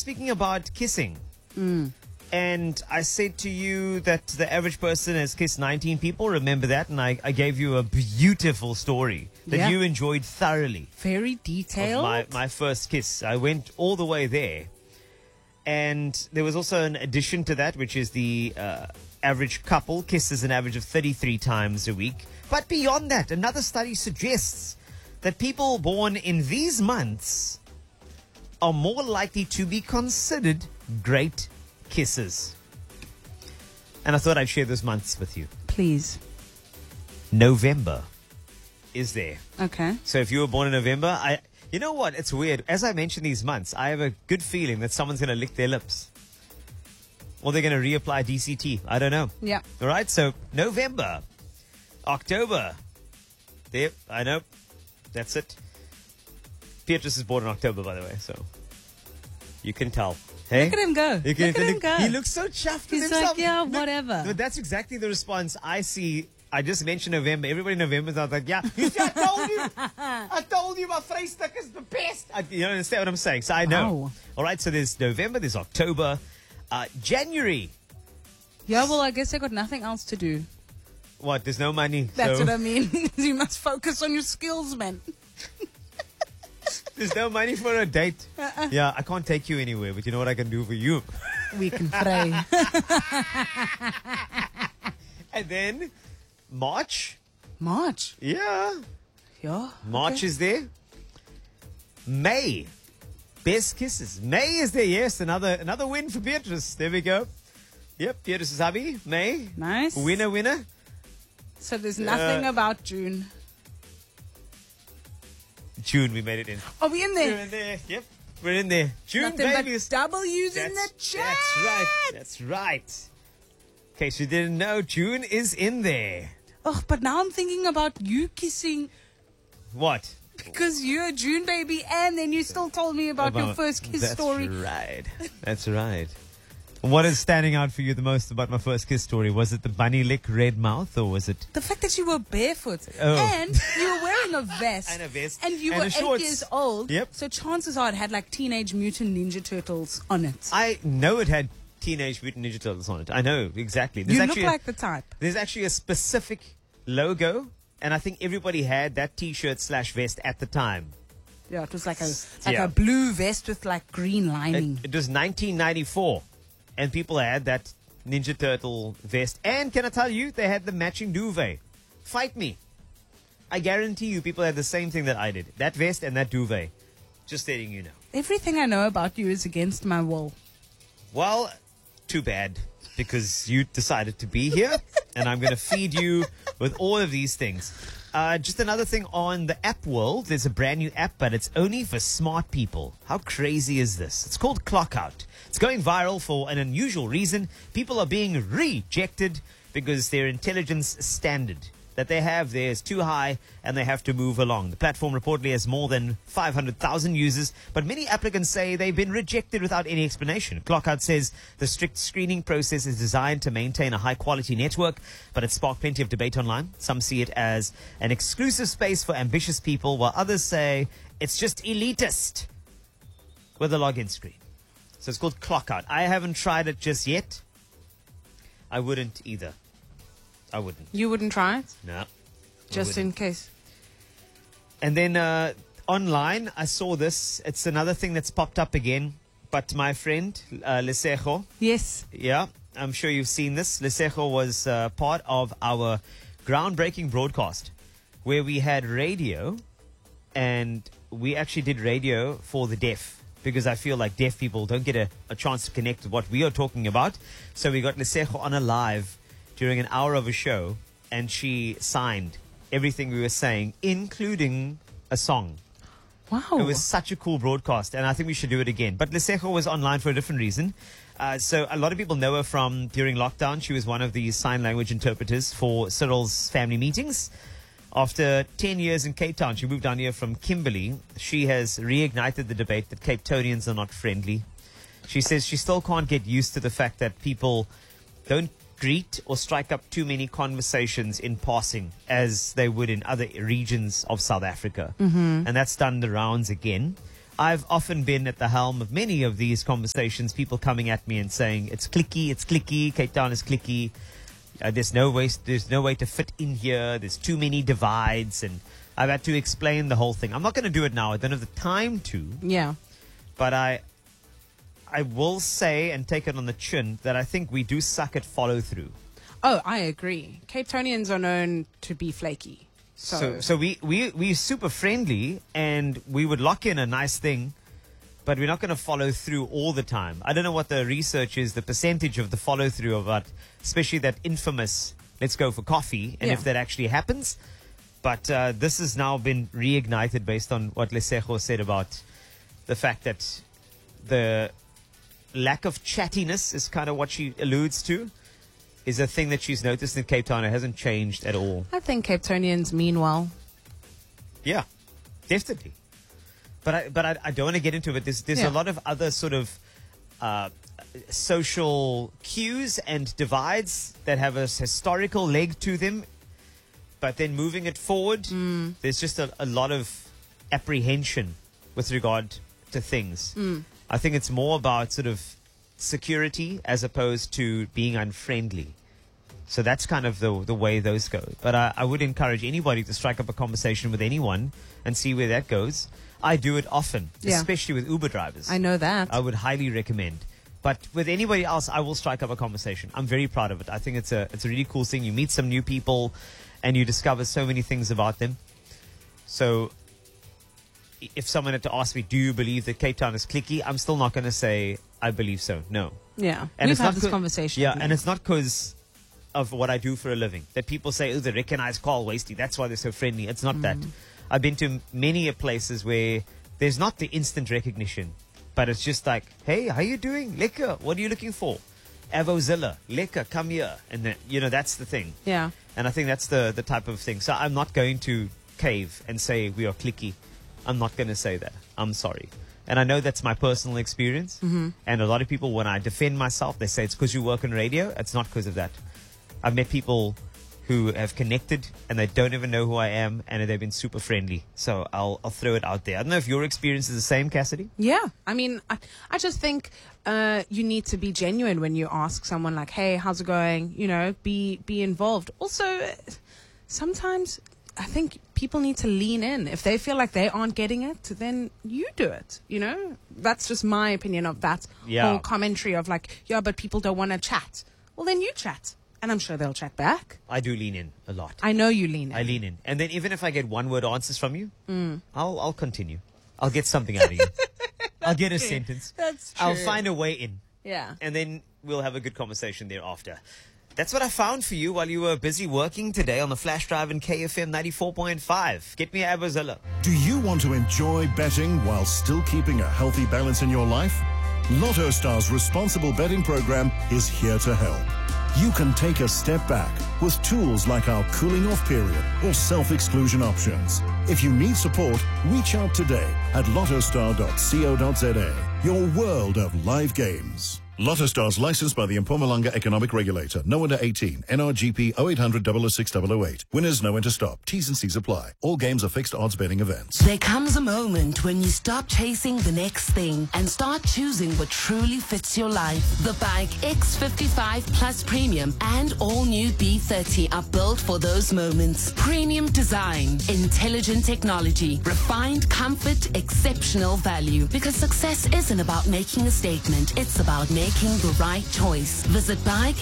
speaking about kissing. And I said to you that the average person has kissed 19 people. Remember that? And I gave you a beautiful story that you enjoyed thoroughly. Very detailed. Of my first kiss. I went all the way there. And there was also an addition to that, which is the average couple kisses an average of 33 times a week. But beyond that, another study suggests that people born in these months are more likely to be considered great kisses. And I thought I'd share those months with you. Please. November is there. Okay. So if you were born in November, you know what? It's weird. As I mentioned these months, I have a good feeling that someone's going to lick their lips. Or they're going to reapply DCT. I don't know. Yeah. All right. So November, October. There. I know. That's it. Beatrice is born in October, by the way. So you can tell. Hey? Look at him go. You can, Look at him go. He looks so chuffed with He's himself. like, yeah, Look, whatever. But that's exactly the response I see. I just mentioned November. Everybody in November is like, yeah, I told you. I told you my Vrystuik is the best. You understand what I'm saying? So I know. Wow. All right, so there's November, there's October. January. Yeah, well, I guess I got nothing else to do. What? There's no money. That's so what I mean. You must focus on your skills, man. there's no money for a date. Yeah, I can't take you anywhere, but you know what I can do for you? We can pray. And then March. March. Yeah. Yeah. March okay. is there. May. Best kisses. May is there. Yes, another win for Beatrice. There we go. Yep, Beatrice's hubby. May. Nice. Winner. So there's nothing about June. June, we made it in. Are we in We're there? in there. Yep, we're in there. June, Nothing but babies. W's in the chat. That's right. In case you didn't know, June is in there. Oh, but now I'm thinking about you kissing What? because you're a June baby, and then you still told me about your first kiss story. That's right. What is standing out for you the most about my first kiss story? Was it the bunny lick red mouth, or was it The fact that you were barefoot Oh. and you were wearing a vest And a vest. and you And were a 8 shorts. years old. Yep. So chances are it had like Teenage Mutant Ninja Turtles on it. I know it had Teenage Mutant Ninja Turtles on it. I know exactly. You look actually like the type. there's actually a specific logo, and I think everybody had that T-shirt / vest at the time. Yeah, it was like a Yeah. blue vest with like green lining. It was 1994, and people had that Ninja Turtle vest. And can I tell you, they had the matching duvet. Fight me. I guarantee you people had the same thing that I did. That vest and that duvet. Just letting you know. Everything I know about you is against my will. Well, too bad, because you decided to be here, and I'm going to feed you with all of these things. Just another thing on the app world. There's a brand new app, but it's only for smart people. How crazy is this? It's called Clockout. It's going viral for an unusual reason. People are being rejected because their intelligence standard that they have there is too high, and they have to move along. The platform reportedly has more than 500,000 users, but many applicants say they've been rejected without any explanation. Clockout says the strict screening process is designed to maintain a high-quality network, but it sparked plenty of debate online. Some see it as an exclusive space for ambitious people, while others say it's just elitist with a login screen. So it's called Clockout. I haven't tried it just yet. I wouldn't either. I wouldn't. You wouldn't try it? No. Just in case. And then online, I saw this. It's another thing that's popped up again. But my friend, Lesego, Yes. yeah, I'm sure you've seen this. Lesego was part of our groundbreaking broadcast where we had radio, and we actually did radio for the deaf, because I feel like deaf people don't get a chance to connect with what we are talking about. So we got Lesego on a live during an hour of a show, and she signed everything we were saying, including a song. Wow. It was such a cool broadcast, and I think we should do it again. But Lesego was online for a different reason. So a lot of people know her from during lockdown. She was one of the sign language interpreters for Cyril's family meetings. After 10 years in Cape Town, she moved down here from Kimberley. She has reignited the debate that Cape Townians are not friendly. She says she still can't get used to the fact that people don't greet or strike up too many conversations in passing as they would in other regions of South Africa. And that's done the rounds again. I've often been at the helm of many of these conversations, people coming at me and saying, it's clicky, Cape Town is clicky. There's no way to fit in here. There's too many divides. And I've had to explain the whole thing. I'm not going to do it now. I don't have the time to. Yeah. But I will say and take it on the chin that I think we do suck at follow through. Oh, I agree. Cape Townians are known to be flaky. So we're super friendly and we would lock in a nice thing, but we're not going to follow through all the time. I don't know what the research is, the percentage of the follow through of that, especially that infamous let's go for coffee, and if that actually happens. But this has now been reignited based on what Lesego said about the fact that the lack of chattiness is kind of what she alludes to. Is a thing that she's noticed in Cape Town. It hasn't changed at all. I think Cape Townians mean well. Yeah, definitely. But I don't want to get into it. There's a lot of other sort of social cues and divides that have a historical leg to them. But then moving it forward, there's just a lot of apprehension with regard to things. I think it's more about sort of security as opposed to being unfriendly. So that's kind of the way those go. But I would encourage anybody to strike up a conversation with anyone and see where that goes. I do it often, especially with Uber drivers. I know that. I would highly recommend. But with anybody else, I will strike up a conversation. I'm very proud of it. I think it's a really cool thing. You meet some new people and you discover so many things about them. So if someone had to ask me, do you believe that Cape Town is clicky? I'm still not going to say I believe so. No. Yeah. And we've had this conversation. Yeah, and it's not because of what I do for a living. That people say, oh, they recognize Carl Wasty. That's why they're so friendly. It's not that. I've been to many places where there's not the instant recognition, but it's just like, hey, how you doing? Lekker. What are you looking for? Avozilla. Lekker. Come here. And then, that's the thing. Yeah. And I think that's the type of thing. So I'm not going to cave and say we are clicky. I'm not going to say that. I'm sorry. And I know that's my personal experience. And a lot of people, when I defend myself, they say it's because you work on radio. It's not because of that. I've met people who have connected and they don't even know who I am and they've been super friendly. So I'll throw it out there. I don't know if your experience is the same, Cassidy. Yeah. I mean, I just think you need to be genuine when you ask someone like, hey, how's it going? Be involved. Also, sometimes I think people need to lean in. If they feel like they aren't getting it, then you do it. That's just my opinion of that whole commentary of like, yeah, but people don't want to chat. Well, then you chat. And I'm sure they'll chat back. I do lean in a lot. I know you lean in. I lean in. And then even if I get one-word answers from you, I'll continue. I'll get something out of you. I'll get a sentence. That's true. I'll find a way in. Yeah. And then we'll have a good conversation thereafter. That's what I found for you while you were busy working today on the flash drive in KFM 94.5. Get me Avozilla. Do you want to enjoy betting while still keeping a healthy balance in your life? Lotto Star's responsible betting program is here to help. You can take a step back with tools like our cooling off period or self-exclusion options. If you need support, reach out today at lottostar.co.za, your world of live games. Lotto Stars licensed by the Mpumalanga Economic Regulator. No under 18. NRGP 0800 006 008. Winners know when to stop. T's and C's apply. All games are fixed odds betting events. There comes a moment when you stop chasing the next thing and start choosing what truly fits your life. The Bike X55 Plus Premium and all new B30 are built for those moments. Premium design, intelligent technology, refined comfort, exceptional value. Because success isn't about making a statement. It's about making the right choice. Visit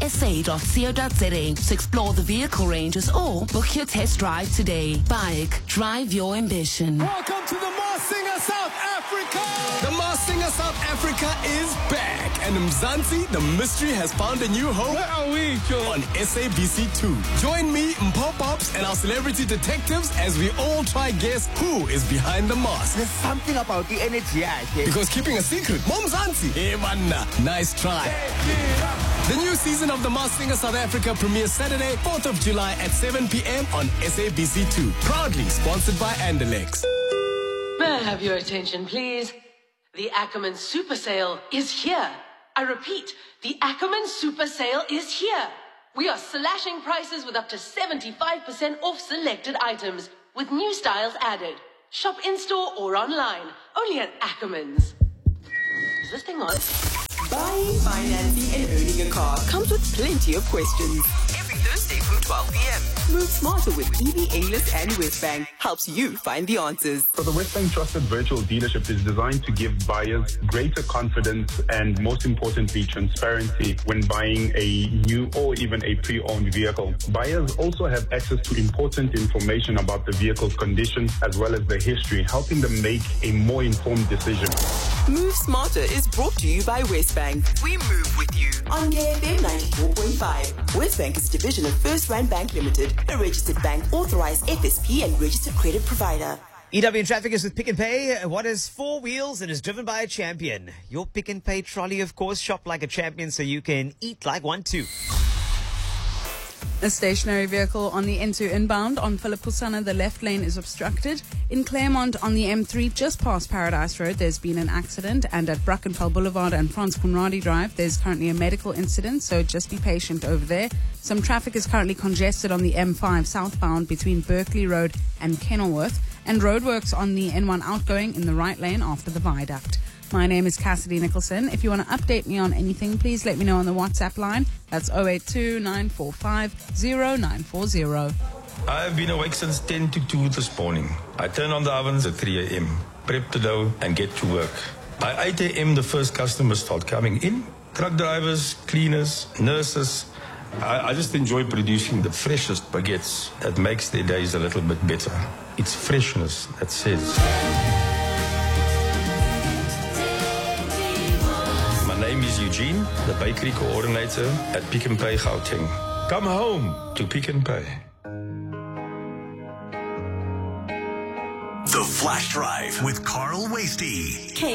bikesa.co.za to explore the vehicle ranges or book your test drive today. Bike, drive your ambition. Welcome to the Mars Singer South Africa! The Mars Singer South Africa is back, and Mzansi, the mystery, has found a new home. Where are we, Joe? On SABC2. Join me, Mpopops, and our celebrity detectives as we all try guess who is behind the mask. There's something about the energy, Because keeping a secret, Mzansi. Hey, man, nice try. The new season of The Masked Singer South Africa premieres Saturday, 4th of July at 7 p.m. on SABC2. Proudly sponsored by Andalex. May I have your attention, please? The Ackerman Super Sale is here. I repeat, the Ackerman Super Sale is here. We are slashing prices with up to 75% off selected items, with new styles added. Shop in-store or online. Only at Ackermans. Is this thing on? Buying, financing, and owning a car comes with plenty of questions. Every Thursday from 12 p.m. Move smarter with EB English and Westbank helps you find the answers. So the Westbank Trusted Virtual Dealership is designed to give buyers greater confidence and, most importantly, transparency when buying a new or even a pre-owned vehicle. Buyers also have access to important information about the vehicle's condition as well as the history, helping them make a more informed decision. Move Smarter is brought to you by Westbank. We move with you on KFM 94.5. Westbank is a division of First Rand Bank Limited, a registered bank, authorized FSP and registered credit provider. EW in Traffic is with Pick and Pay. What is 4 wheels and is driven by a champion? Your Pick and Pay trolley, of course. Shop like a champion so you can eat like one too. A stationary vehicle on the N2 inbound on Philip Kusana, the left lane is obstructed. In Claremont on the M3 just past Paradise Road, there's been an accident, and at Brackenfell Boulevard and Frans Conradi Drive, there's currently a medical incident, so just be patient over there. Some traffic is currently congested on the M5 southbound between Berkeley Road and Kenilworth, and roadworks on the N1 outgoing in the right lane after the viaduct. My name is Cassidy Nicholson. If you want to update me on anything, please let me know on the WhatsApp line. That's 082-945-0940. I've been awake since 10 to 2 this morning. I turn on the ovens at 3 a.m., prep the dough, and get to work. By 8 a.m., the first customers start coming in. Truck drivers, cleaners, nurses. I just enjoy producing the freshest baguettes that makes their days a little bit better. It's freshness that says. My name is Eugene, the bakery coordinator at Pick n Pay Gauteng. Come home to Pick n Pay. The Flash Drive with Carl Wasty.